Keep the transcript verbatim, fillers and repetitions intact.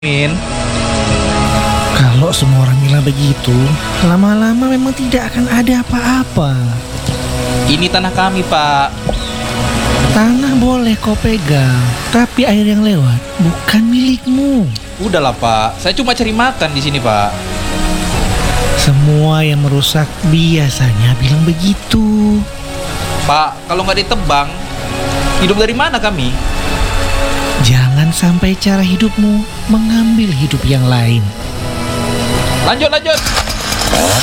Min, Kalau semua orang bilang begitu, lama-lama memang tidak akan ada apa-apa. ini tanah kami, Pak. Tanah boleh kau pegang, tapi air yang lewat bukan milikmu. Udahlah, Pak. Saya cuma cari makan di sini, Pak. Semua yang merusak biasanya bilang begitu. Pak, kalau nggak ditebang, hidup dari mana kami? Jangan sampai cara hidupmu mengambil hidup yang lain. Lanjut, lanjut.